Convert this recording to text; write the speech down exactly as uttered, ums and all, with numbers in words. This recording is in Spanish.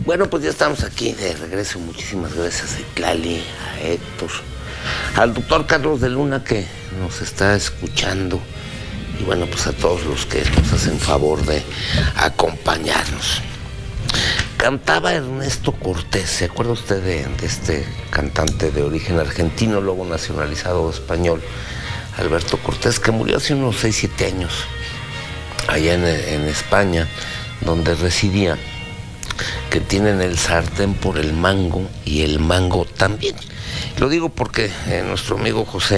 Bueno, pues ya estamos aquí de regreso. Muchísimas gracias a Itlali, a Héctor, al doctor Carlos de Luna que nos está escuchando y bueno, pues a todos los que nos hacen favor de acompañarnos. Cantaba Ernesto Cortés, ¿se acuerda usted de, de este cantante de origen argentino, luego nacionalizado español, Alberto Cortés, que murió hace unos seis, siete años allá en, en España, donde residía, que tienen el sartén por el mango y el mango también? Lo digo porque eh, nuestro amigo José